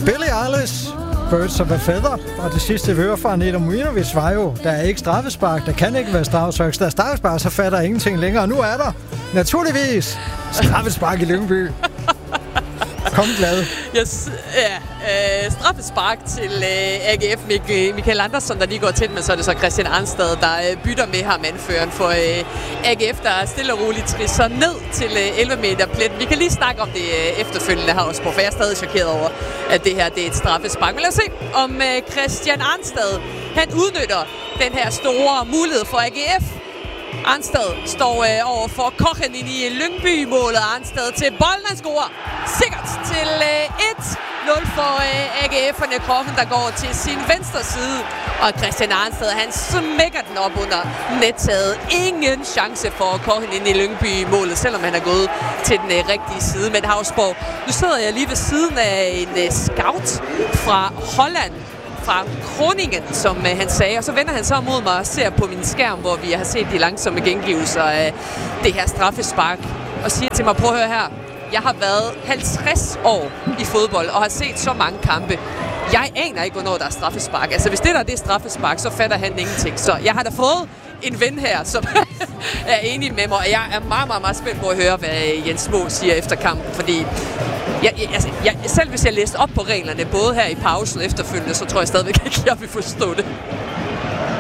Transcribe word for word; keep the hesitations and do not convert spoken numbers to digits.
Billie Eilish, Birds of a Feather. Og det sidste, vi hører fra Neda Mujinovic, var jo, der er ikke straffespark, der kan ikke være straffespark. Der er straffespark, så fatter jeg ingenting længere. Og nu er der naturligvis straffespark i Lyngby. Kom glad. Yes, ja, øh, straffespark til øh, A G F Mik- Michael Andersson, der lige går til, men så er det så Christian Arnstad, der øh, bytter med ham, anføreren for øh, A G F, der stille og roligt trisser ned til øh, elleve meter plet. Vi kan lige snakke om det øh, efterfølgende her også, for jeg er stadig chokeret over, at det her det er et straffespark. Men lad os se, om øh, Christian Arnstad, han udnytter den her store mulighed for A G F. Arnstad står øh, over for Kochen ind i Lyngby-målet. Arnstad til bolden, han scorer sikkert til øh, et nul for øh, A G F'erne. Kochen, der går til sin venstre side. Og Christian Arnstad, han smækker den op under nettaget. Ingen chance for Kochen ind i Lyngby-målet, selvom han er gået til den øh, rigtige side. Men Havsborg, nu sidder jeg lige ved siden af en øh, scout fra Holland, fra Kroningen, som uh, han sagde, og så vender han så mod mig og ser på min skærm, hvor vi har set de langsomme gengivelser af det her straffespark, og siger til mig, prøv at høre her, jeg har været halvtreds år i fodbold, og har set så mange kampe. Jeg aner ikke, hvornår der er straffespark. Altså, hvis det der det er straffespark, så fatter han ingenting. Så jeg har da fået en ven her, som er enig med mig, og jeg er meget, meget, meget spændt på at høre, hvad Jens Mo siger efter kampen, fordi jeg, jeg, altså, jeg, selv hvis jeg læste op på reglerne, både her i pausen og efterfølgende, så tror jeg stadigvæk ikke, jeg vil forstå det.